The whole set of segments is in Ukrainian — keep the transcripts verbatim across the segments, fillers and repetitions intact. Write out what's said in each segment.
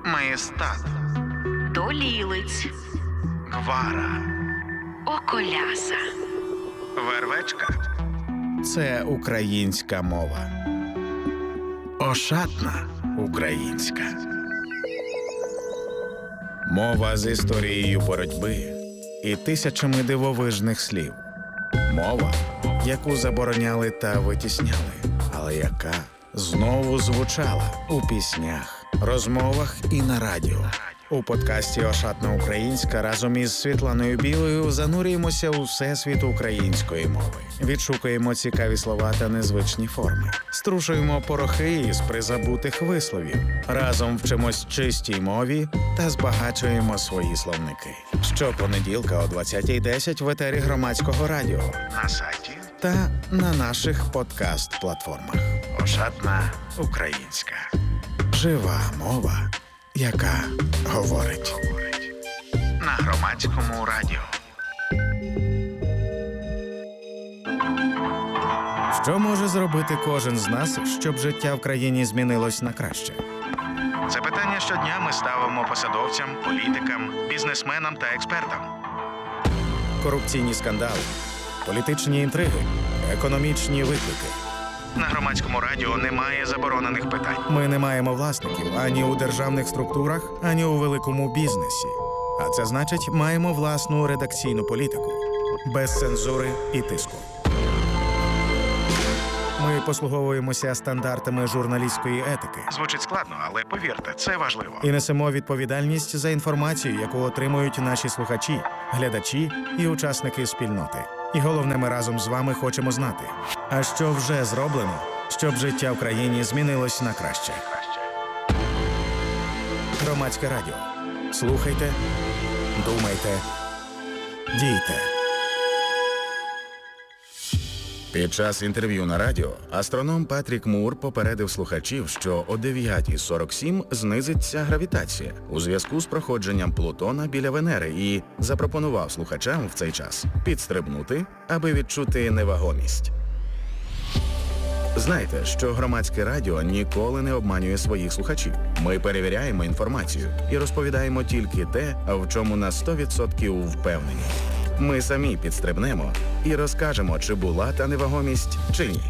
Маєстат, Долілиць, Гвара, Околяса, Вервечка – це українська мова. Ошатна українська. Мова з історією боротьби і тисячами дивовижних слів. Мова, яку забороняли та витісняли, але яка знову звучала у піснях, розмовах і на радіо. У подкасті «Ошатна українська» разом із Світланою Білою занурюємося у всесвіт української мови. Відшукуємо цікаві слова та незвичні форми. Струшуємо порохи із призабутих висловів. Разом вчимось чистій мові та збагачуємо свої словники. Щопонеділка о двадцятій десять в етері Громадського радіо, на сайті та на наших подкаст-платформах. «Ошатна українська». Жива мова, яка говорить. На Громадському радіо. Що може зробити кожен з нас, щоб життя в країні змінилось на краще? Це питання щодня ми ставимо посадовцям, політикам, бізнесменам та експертам. Корупційні скандали, політичні інтриги, економічні виклики. На Громадському радіо немає заборонених питань. Ми не маємо власників ані у державних структурах, ані у великому бізнесі. А це значить, маємо власну редакційну політику. Без цензури і тиску. Ми послуговуємося стандартами журналістської етики. Звучить складно, але повірте, це важливо. І несемо відповідальність за інформацію, яку отримують наші слухачі, глядачі і учасники спільноти. І головне, ми разом з вами хочемо знати, а що вже зроблено, щоб життя в країні змінилось на краще. Громадське радіо. Слухайте, думайте, дійте. Під час інтерв'ю на радіо астроном Патрік Мур попередив слухачів, що о дев'ятій сорок сім знизиться гравітація у зв'язку з проходженням Плутона біля Венери і запропонував слухачам в цей час підстрибнути, аби відчути невагомість. Знайте, що Громадське радіо ніколи не обманює своїх слухачів. Ми перевіряємо інформацію і розповідаємо тільки те, в чому на сто відсотків впевнені. Ми самі підстрибнемо і розкажемо, чи була та невагомість, чи ні.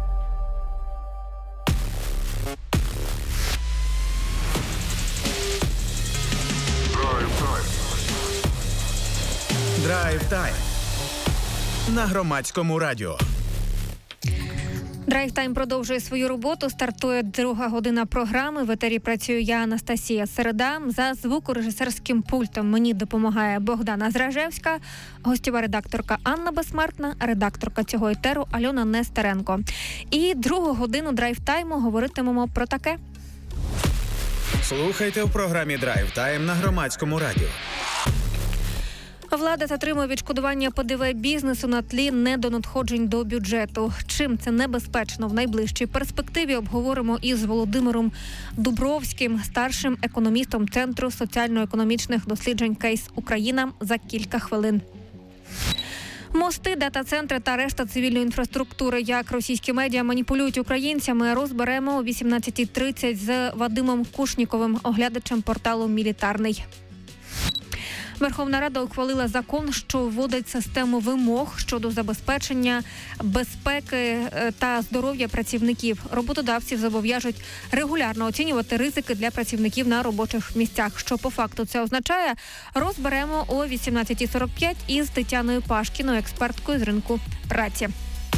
Драйв-тайм на Громадському радіо. Драйв-тайм продовжує свою роботу. Стартує друга година програми. В етері працюю я, Анастасія Середа. За звукорежисерським пультом мені допомагає Богдана Зражевська, гостєва редакторка Анна Безсмертна, редакторка цього етеру Альона Нестеренко. І другу годину драйв-тайму говоритимемо про таке. Слухайте в програмі «Драйв-тайм» на Громадському радіо. Влада затримує відшкодування Пе Де Ве бізнесу на тлі недонадходжень до бюджету. Чим це небезпечно в найближчій перспективі, обговоримо із Володимиром Дубровським, старшим економістом Центру соціально-економічних досліджень «Кейс Україна» за кілька хвилин. Мости, дата-центри та решта цивільної інфраструктури. Як російські медіа маніпулюють українцями, розберемо о вісімнадцятій тридцять з Вадимом Кушніковим, оглядачем порталу «Мілітарний». Верховна Рада ухвалила закон, що вводить систему вимог щодо забезпечення безпеки та здоров'я працівників. Роботодавців зобов'яжуть регулярно оцінювати ризики для працівників на робочих місцях. Що по факту це означає, розберемо о вісімнадцятій сорок п'ять із Тетяною Пашкіною, експерткою з ринку праці.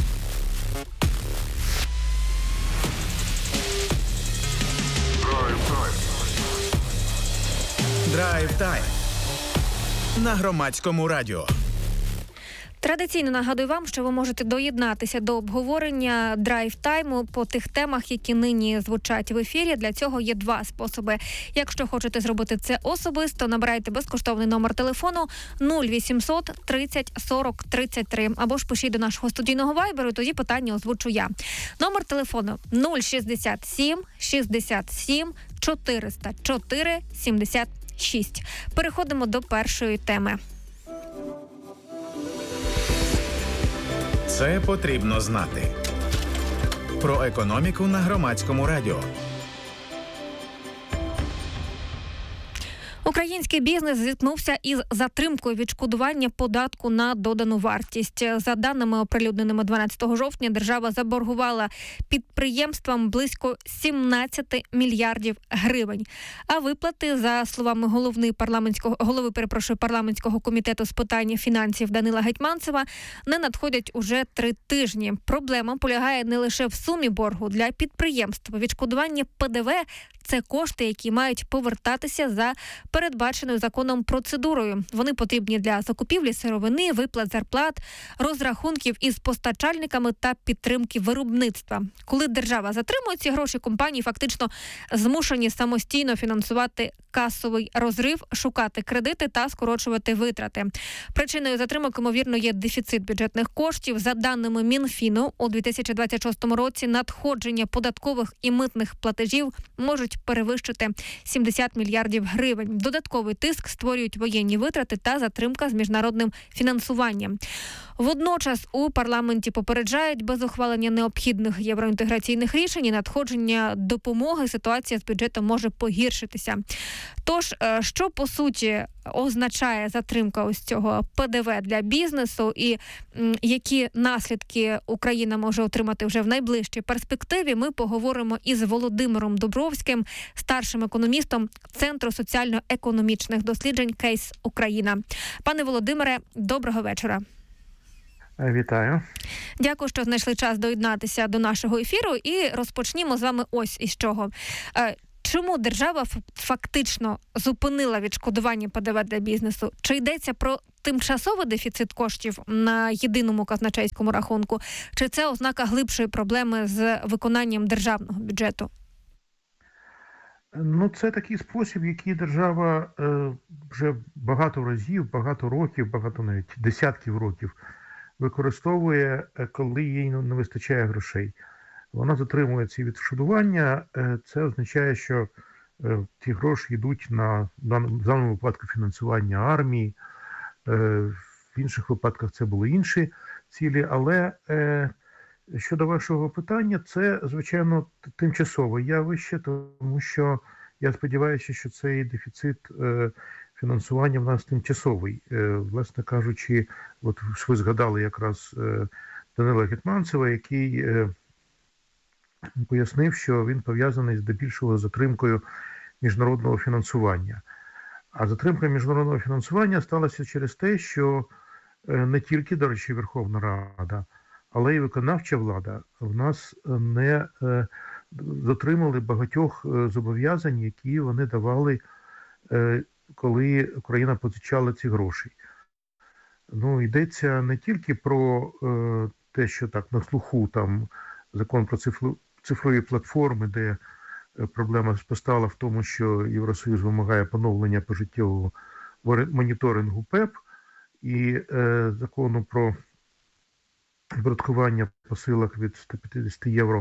Драйв-тайм на Громадському радіо. Традиційно нагадую вам, що ви можете доєднатися до обговорення драйв-тайму по тих темах, які нині звучать в ефірі. Для цього є два способи. Якщо хочете зробити це особисто, набирайте безкоштовний номер телефону нуль вісімсот тридцять сорок тридцять три або ж пишіть до нашого студійного вайберу, і тоді питання озвучу я. Номер телефону нуль шістдесят сім шістдесят сім чотириста чотири сімдесят шість. Переходимо до першої теми. Це потрібно знати. Про економіку на Громадському радіо. Український бізнес зіткнувся із затримкою відшкодування податку на додану вартість. За даними оприлюдненими дванадцятого жовтня, держава заборгувала підприємствам близько сімнадцять мільярдів гривень. А виплати, за словами голови парламентського голови, перепрошую, парламентського комітету з питань фінансів Данила Гетманцева, не надходять уже три тижні. Проблема полягає не лише в сумі боргу для підприємств. Відшкодування ПДВ – це кошти, які мають повертатися за передбаченою законом процедурою. Вони потрібні для закупівлі сировини, виплат зарплат, розрахунків із постачальниками та підтримки виробництва. Коли держава затримує ці гроші, компанії фактично змушені самостійно фінансувати касовий розрив, шукати кредити та скорочувати витрати. Причиною затримок, ймовірно, є дефіцит бюджетних коштів. За даними Мінфіну, у дві тисячі двадцять шостому році надходження податкових і митних платежів можуть перевищити сімдесят мільярдів гривень. Додатковий тиск створюють воєнні витрати та затримка з міжнародним фінансуванням. Водночас у парламенті попереджають, без ухвалення необхідних євроінтеграційних рішень і надходження допомоги ситуація з бюджетом може погіршитися. Тож, що по суті означає затримка ось цього ПДВ для бізнесу і м, які наслідки Україна може отримати вже в найближчій перспективі, ми поговоримо із Володимиром Дубровським, старшим економістом Центру соціально-економічних досліджень «Кейс Україна». Пане Володимире, доброго вечора. Вітаю. Дякую, що знайшли час доєднатися до нашого ефіру. І розпочнімо з вами ось із чого. Чому держава фактично зупинила відшкодування ПДВ для бізнесу? Чи йдеться про тимчасовий дефіцит коштів на єдиному казначейському рахунку? Чи це ознака глибшої проблеми з виконанням державного бюджету? Ну, це такий спосіб, який держава е, вже багато разів, багато років, багато навіть десятків років використовує, коли їй не вистачає грошей. Вона затримує ці відшкодування. Це означає, що ці гроші йдуть на, в даному випадку, фінансування армії. В інших випадках це були інші цілі. Але щодо вашого питання, це, звичайно, тимчасове явище, тому що я сподіваюся, що цей дефіцит фінансування в нас тимчасовий. Власне кажучи, от ви згадали якраз Данила Гетманцева, який пояснив, що він пов'язаний здебільшого з затримкою міжнародного фінансування. А затримка міжнародного фінансування сталася через те, що не тільки, до речі, Верховна Рада, але й виконавча влада в нас не дотримали багатьох зобов'язань, які вони давали, коли Україна позичала ці гроші. Ну, йдеться не тільки про те, що так на слуху там закон про цифру, цифрові платформи, де проблема постала в тому, що Євросоюз вимагає поновлення пожиттєвого моніторингу ПЕП і е, закону про оподаткування посилок від ста п'ятдесят євро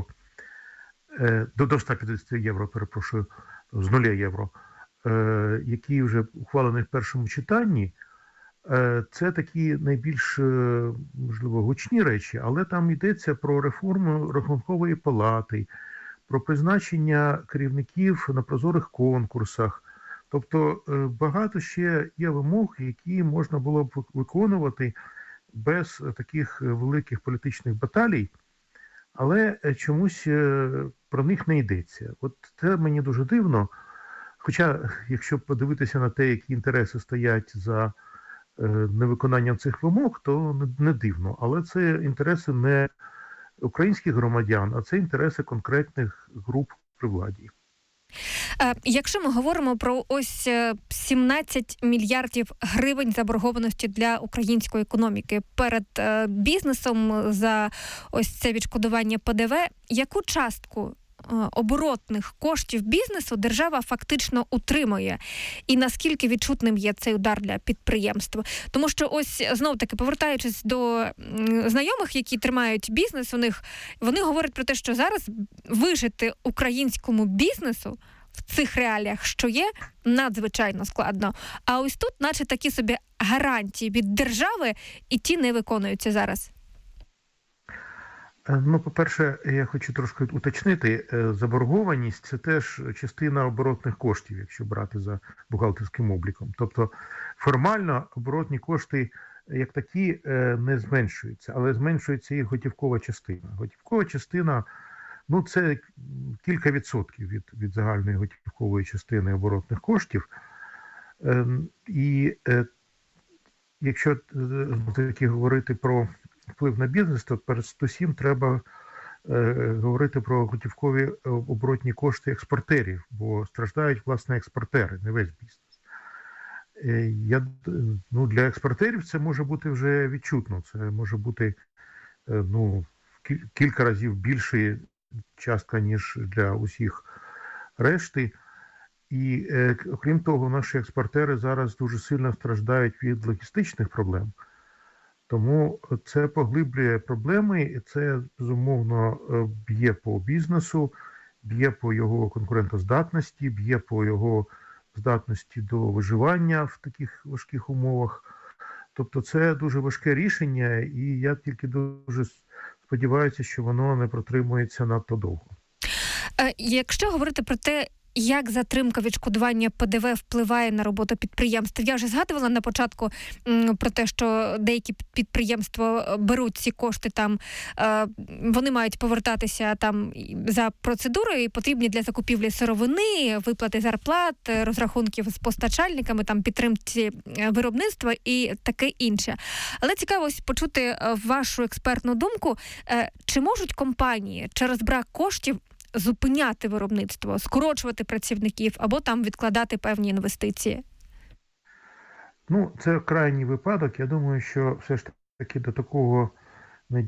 е, до, до ста п'ятдесят євро, перепрошую, з нуля євро, е, який вже ухвалений в першому читанні. Це такі найбільш, можливо, гучні речі, але там йдеться про реформу Рахункової палати, про призначення керівників на прозорих конкурсах. Тобто багато ще є вимог, які можна було б виконувати без таких великих політичних баталій, але чомусь про них не йдеться. От це мені дуже дивно. Хоча, якщо подивитися на те, які інтереси стоять за невиконанням цих вимог, то не дивно. Але це інтереси не українських громадян, а це інтереси конкретних груп при владі. Якщо ми говоримо про ось сімнадцять мільярдів гривень заборгованості для української економіки перед бізнесом за ось це відшкодування ПДВ, яку частку оборотних коштів бізнесу держава фактично утримує? І наскільки відчутним є цей удар для підприємства? Тому що ось, знов-таки, повертаючись до знайомих, які тримають бізнес у них, вони говорять про те, що зараз вижити українському бізнесу в цих реаліях, що є, надзвичайно складно. А ось тут, наче такі собі гарантії від держави, і ті не виконуються зараз. Е, Ну, по-перше, я хочу трошки уточнити, е, заборгованість – це теж частина оборотних коштів, якщо брати за бухгалтерським обліком. Тобто формально оборотні кошти як такі е, не зменшуються, але зменшується їх готівкова частина. Готівкова частина, ну, це кілька відсотків від, від загальної готівкової частини оборотних коштів. Е, І е, якщо е, таки говорити про вплив на бізнес, то передусім треба е, говорити про готівкові оборотні кошти експортерів, бо страждають, власне, експортери, не весь бізнес. Е, я, ну, для експортерів це може бути вже відчутно, це може бути е, ну, кіль, кілька разів більша частка, ніж для усіх решти. І е, окрім того, наші експортери зараз дуже сильно страждають від логістичних проблем. Тому це поглиблює проблеми, і це, безумовно, б'є по бізнесу, б'є по його конкурентоздатності, б'є по його здатності до виживання в таких важких умовах. Тобто це дуже важке рішення, і я тільки дуже сподіваюся, що воно не протримується надто довго. Якщо говорити про те, як затримка відшкодування Пе Де Ве впливає на роботу підприємств? Я вже згадувала на початку м, про те, що деякі підприємства беруть ці кошти, там е, вони мають повертатися там за процедурою, потрібні для закупівлі сировини, виплати зарплат, розрахунків з постачальниками, там підтримці виробництва і таке інше. Але цікаво ось почути вашу експертну думку, е, чи можуть компанії через брак коштів зупиняти виробництво, скорочувати працівників або там відкладати певні інвестиції? Ну, це крайній випадок. Я думаю, що все ж таки до такого